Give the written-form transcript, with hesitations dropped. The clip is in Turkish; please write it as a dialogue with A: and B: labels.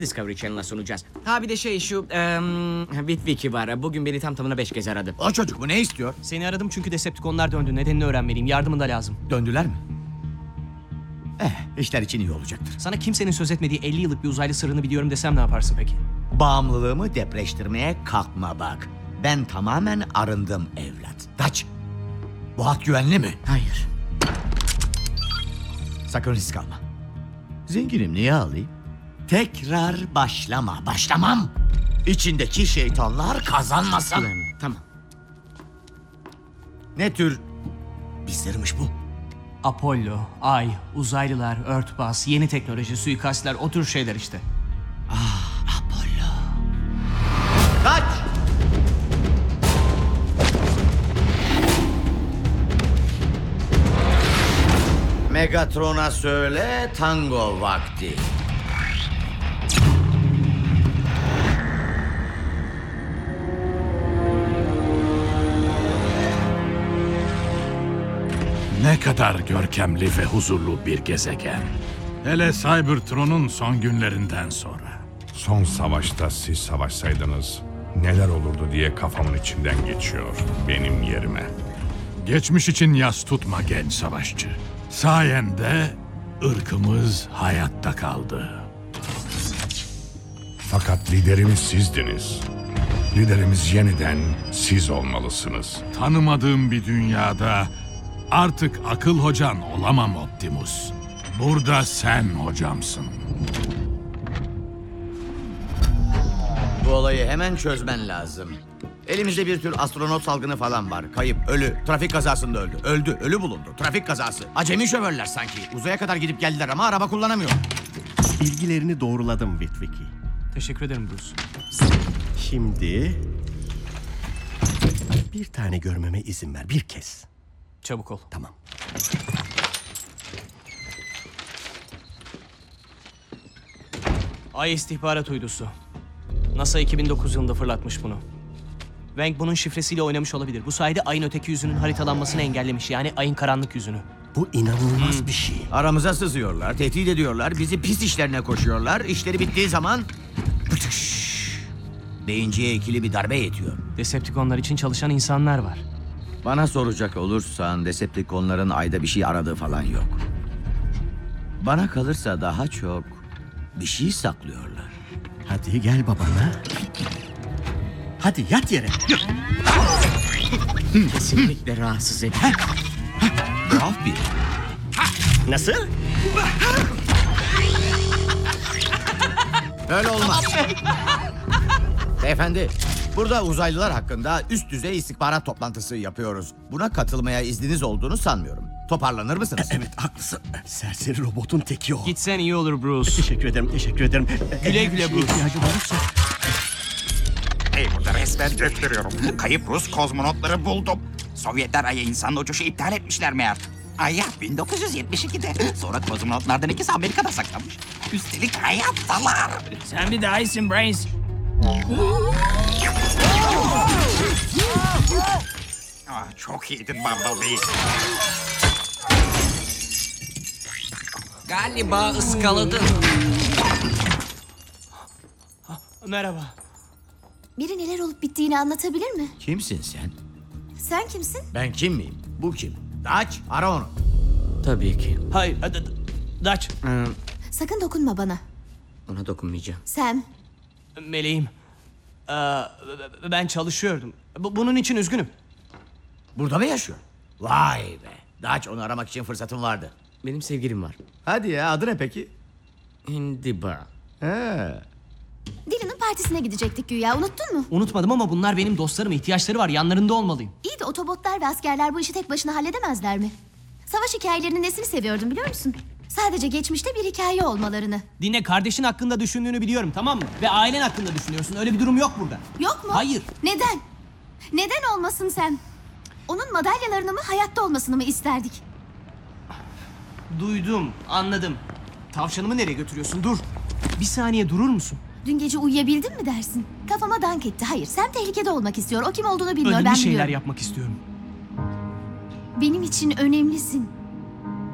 A: Discovery Channel'a sunacağız. Ha bir de şu Witwicky var. Bugün beni tam tamına 5 kez aradı.
B: O çocuk bu ne istiyor?
C: Seni aradım çünkü Decepticonlar döndü. Nedenini öğrenmeliyim. Yardımın da lazım.
B: Döndüler mi? İşler için iyi olacaktır.
C: Sana kimsenin söz etmediği 50 yıllık bir uzaylı sırrını biliyorum desem ne yaparsın peki?
B: Bağımlılığımı depreştirmeye kalkma bak. Ben tamamen arındım evlat. Dutch, bu hat güvenli mi?
A: Hayır.
B: Sakın risk alma. Zenginim, niye alayım? Tekrar başlama. Başlamam. İçindeki şeytanlar kazanmasın.
A: Güvenli. Tamam.
B: Ne tür bir sırmış bu?
C: Apollo, Ay, uzaylılar, örtbas, yeni teknoloji, suikastler, o tür şeyler işte.
B: Apollo. Kaç! Megatron'a söyle, tango vakti.
D: Ne kadar görkemli ve huzurlu bir gezegen. Hele Cybertron'un son günlerinden sonra.
E: Son savaşta siz savaşsaydınız neler olurdu diye kafamın içinden geçiyor benim yerime.
D: Geçmiş için yas tutma genç savaşçı. Sayende ırkımız hayatta kaldı.
E: Fakat liderimiz sizdiniz. Liderimiz yeniden siz olmalısınız.
D: Tanımadığım bir dünyada artık akıl hocan olamam Optimus. Burada sen hocamsın.
B: Bu olayı hemen çözmen lazım. Elimizde bir tür astronot salgını falan var. Kayıp, ölü, trafik kazasında öldü. Öldü, ölü bulundu. Trafik kazası. Acemi şoförler sanki. Uzaya kadar gidip geldiler ama araba kullanamıyor.
F: Bilgilerini doğruladım Witwicky.
C: Teşekkür ederim Bruce.
F: Şimdi bir tane görmeme izin ver. Bir kez.
C: Çabuk ol.
F: Tamam.
C: Ay istihbarat uydusu. NASA 2009 yılında fırlatmış bunu. Wang bunun şifresiyle oynamış olabilir. Bu sayede ayın öteki yüzünün haritalanmasını engellemiş. Yani ayın karanlık yüzünü.
F: Bu inanılmaz bir şey.
B: Aramıza sızıyorlar, tehdit ediyorlar, bizi pis işlerine koşuyorlar. İşleri bittiği zaman pıtış, beyinciye ikili bir darbe yetiyor.
C: Decepticonlar için çalışan insanlar var.
B: Bana soracak olursan Decepticonların ayda bir şey aradığı falan yok. Bana kalırsa daha çok bir şey saklıyorlar.
F: Hadi gel babana. Hadi yat yere.
A: Kesinlikle rahatsız edici.
B: Tuhaf bir.
F: Nasıl?
B: Öyle olmaz. Beyefendi, burada uzaylılar hakkında üst düzey istihbarat toplantısı yapıyoruz. Buna katılmaya izniniz olduğunu sanmıyorum. Toparlanır mısınız?
F: Evet haklısın. Serseri robotun teki o.
C: Gitsen iyi olur Bruce.
F: Teşekkür ederim, teşekkür ederim.
C: Güle
F: Eğer
C: güle
F: bir şeye
C: Bruce.
F: ihtiyacı olursa
G: Hey, burada resmen gösteriyorum. Kayıp Rus kozmonotları buldum. Sovyetler Ay'a insan uçuşu iptal etmişler meğer. Ay'a 1972'de. Sonra kozmonotlardan ikisi Amerika'da saklanmış. Üstelik hayattalar.
C: Sen bir daha iyisin Brains.
G: Çok iyiydin Bumblebee.
A: Galiba ıskaladın.
C: Merhaba.
H: Biri neler olup bittiğini anlatabilir mi?
B: Kimsin sen?
H: Sen kimsin?
B: Ben kim miyim? Bu kim? Dutch, ara onu.
A: Tabii ki.
C: Hayır, Dutch.
H: Sakın dokunma bana.
A: Ona dokunmayacağım.
H: Sam,
C: Meleğim. Ben çalışıyordum. Bunun için üzgünüm.
B: Burada mı yaşıyor? Vay be. Dutch, onu aramak için fırsatım vardı.
A: Benim sevgilim var.
B: Hadi ya, adı ne peki?
A: Hindiba.
B: He.
H: Dylan'ın partisine gidecektik güya, unuttun mu?
C: Unutmadım ama bunlar benim dostlarım. İhtiyaçları var. Yanlarında olmalıyım.
H: İyi de otobotlar ve askerler bu işi tek başına halledemezler mi? Savaş hikayelerinin nesini seviyordum biliyor musun? Sadece geçmişte bir hikaye olmalarını.
C: Dinle, kardeşin hakkında düşündüğünü biliyorum, tamam mı? Ve ailen hakkında düşünüyorsun. Öyle bir durum yok burada.
H: Yok mu?
C: Hayır.
H: Neden? Neden olmasın Sam? Onun madalyalarını mı, hayatta olmasını mı isterdik?
C: Duydum, anladım. Tavşanımı nereye götürüyorsun? Dur. Bir saniye durur musun?
H: Dün gece uyuyabildin mi dersin? Kafama dank etti. Hayır, Sam tehlikede olmak istiyor. O kim olduğunu bilmiyor,
C: Önemli
H: ben
C: şeyler
H: biliyorum.
C: yapmak istiyorum.
H: Benim için önemlisin.